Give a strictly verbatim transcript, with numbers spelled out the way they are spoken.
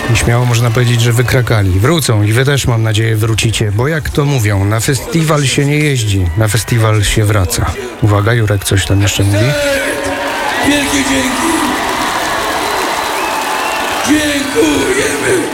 I śmiało można powiedzieć, że wykrakali. Wrócą i wy też, mam nadzieję, wrócicie, bo jak to mówią, na festiwal się nie jeździ, na festiwal się wraca. Uwaga, Jurek coś tam jeszcze mówi. Wielkie dzięki! Dziękujemy!